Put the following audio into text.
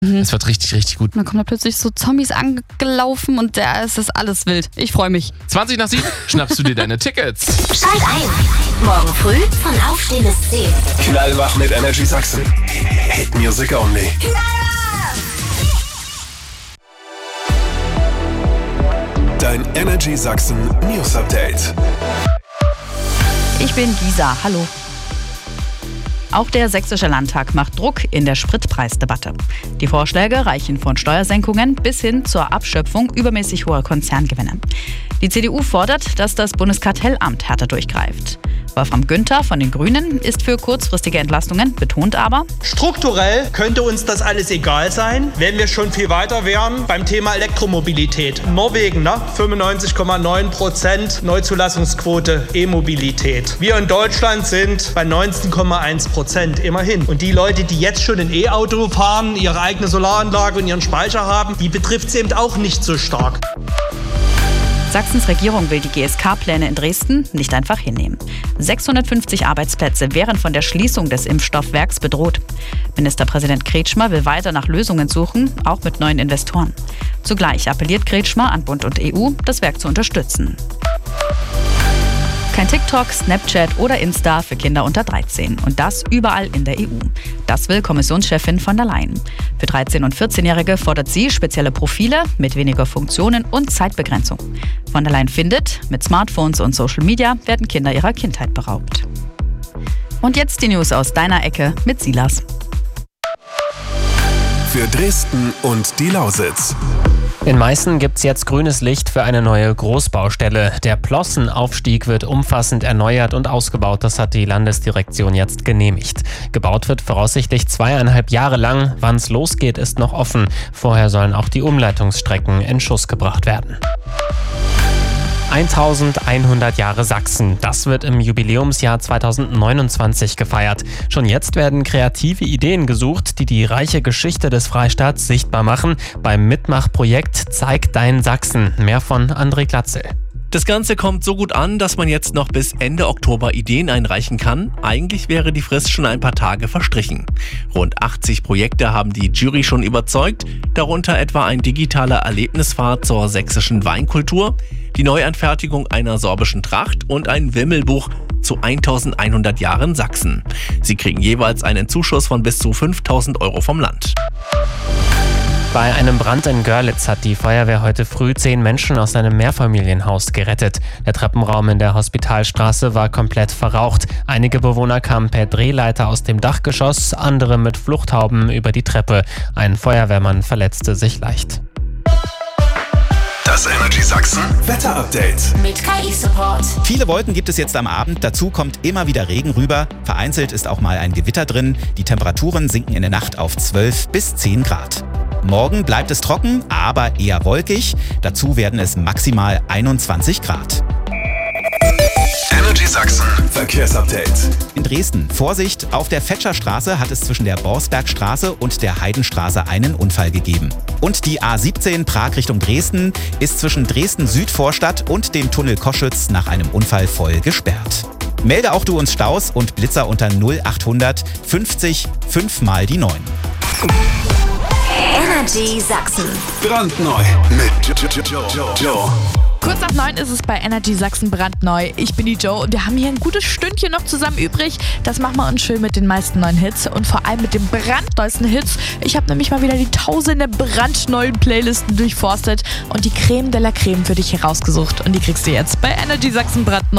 Es wird richtig, richtig gut. Dann kommen da plötzlich so Zombies angelaufen und da ist das alles wild. Ich freue mich. 20 nach 7 schnappst du dir deine Tickets. Schalt ein. Morgen früh von Aufstehen bis 10. Knallwach mit Energy Sachsen. Hit Music Only. Dein Energy Sachsen News Update. Ich bin Gisa, hallo. Auch der Sächsische Landtag macht Druck in der Spritpreisdebatte. Die Vorschläge reichen von Steuersenkungen bis hin zur Abschöpfung übermäßig hoher Konzerngewinne. Die CDU fordert, dass das Bundeskartellamt härter durchgreift. Wolfram Günther von den Grünen ist für kurzfristige Entlastungen, betont aber: Strukturell könnte uns das alles egal sein, wenn wir schon viel weiter wären beim Thema Elektromobilität. Norwegen, 95,9% Neuzulassungsquote E-Mobilität. Wir in Deutschland sind bei 19,1% immerhin. Und die Leute, die jetzt schon ein E-Auto fahren, ihre eigene Solaranlage und ihren Speicher haben, die betrifft es eben auch nicht so stark. Sachsens Regierung will die GSK-Pläne in Dresden nicht einfach hinnehmen. 650 Arbeitsplätze wären von der Schließung des Impfstoffwerks bedroht. Ministerpräsident Kretschmer will weiter nach Lösungen suchen, auch mit neuen Investoren. Zugleich appelliert Kretschmer an Bund und EU, das Werk zu unterstützen. Kein TikTok, Snapchat oder Insta für Kinder unter 13. Und das überall in der EU. Das will Kommissionschefin von der Leyen. Für 13- und 14-Jährige fordert sie spezielle Profile mit weniger Funktionen und Zeitbegrenzung. Von der Leyen findet, mit Smartphones und Social Media werden Kinder ihrer Kindheit beraubt. Und jetzt die News aus deiner Ecke mit Silas. Für Dresden und die Lausitz. In Meißen gibt's jetzt grünes Licht für eine neue Großbaustelle. Der Plossenaufstieg wird umfassend erneuert und ausgebaut. Das hat die Landesdirektion jetzt genehmigt. Gebaut wird voraussichtlich 2,5 Jahre lang. Wann's losgeht, ist noch offen. Vorher sollen auch die Umleitungsstrecken in Schuss gebracht werden. 1100 Jahre Sachsen. Das wird im Jubiläumsjahr 2029 gefeiert. Schon jetzt werden kreative Ideen gesucht, die die reiche Geschichte des Freistaats sichtbar machen. Beim Mitmachprojekt Zeig dein Sachsen. Mehr von André Glatzel. Das Ganze kommt so gut an, dass man jetzt noch bis Ende Oktober Ideen einreichen kann. Eigentlich wäre die Frist schon ein paar Tage verstrichen. Rund 80 Projekte haben die Jury schon überzeugt, darunter etwa ein digitaler Erlebnisfahrt zur sächsischen Weinkultur, die Neuanfertigung einer sorbischen Tracht und ein Wimmelbuch zu 1100 Jahren Sachsen. Sie kriegen jeweils einen Zuschuss von bis zu 5.000 € vom Land. Bei einem Brand in Görlitz hat die Feuerwehr heute früh 10 Menschen aus einem Mehrfamilienhaus gerettet. Der Treppenraum in der Hospitalstraße war komplett verraucht. Einige Bewohner kamen per Drehleiter aus dem Dachgeschoss, andere mit Fluchthauben über die Treppe. Ein Feuerwehrmann verletzte sich leicht. Das Energy Sachsen Wetter Update. Mit KI-Support. Viele Wolken gibt es jetzt am Abend, dazu kommt immer wieder Regen rüber. Vereinzelt ist auch mal ein Gewitter drin. Die Temperaturen sinken in der Nacht auf 12 bis 10 Grad. Morgen bleibt es trocken, aber eher wolkig. Dazu werden es maximal 21 Grad. Energy Sachsen Verkehrsupdate. In Dresden, Vorsicht, auf der Fetscherstraße hat es zwischen der Borsbergstraße und der Heidenstraße einen Unfall gegeben. Und die A17 Prag Richtung Dresden ist zwischen Dresden-Südvorstadt und dem Tunnel Koschütz nach einem Unfall voll gesperrt. Melde auch du uns Staus und Blitzer unter 0800 50 5 mal die 9. Energy Sachsen. Brandneu mit Joe. Kurz nach 9 ist es bei Energy Sachsen brandneu. Ich bin die Joe und wir haben hier ein gutes Stündchen noch zusammen übrig. Das machen wir uns schön mit den meisten neuen Hits und vor allem mit den brandneuesten Hits. Ich habe nämlich mal wieder die tausende brandneuen Playlisten durchforstet und die Creme de la Creme für dich herausgesucht. Und die kriegst du jetzt bei Energy Sachsen brandneu.